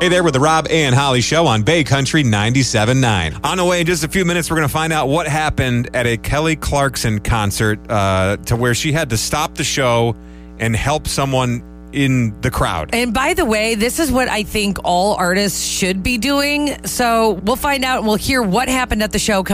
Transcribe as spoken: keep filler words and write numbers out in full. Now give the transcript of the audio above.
Hey there with the Rob and Holly Show on Bay Country ninety-seven point nine. On the way in just a few minutes, we're going to find out what happened at a Kelly Clarkson concert uh, to where she had to stop the show and help someone in the crowd. And by the way, this is what I think all artists should be doing. So we'll find out and we'll hear what happened at the show coming